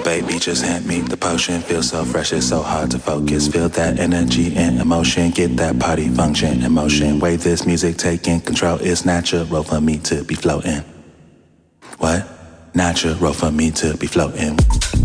baby, just hand me the potion. Feel so fresh, it's so hard to focus. Feel that energy and emotion. Get that party function in motion. Way this music taking control. It's natural for me to be floating. What? Natural for me to be floating.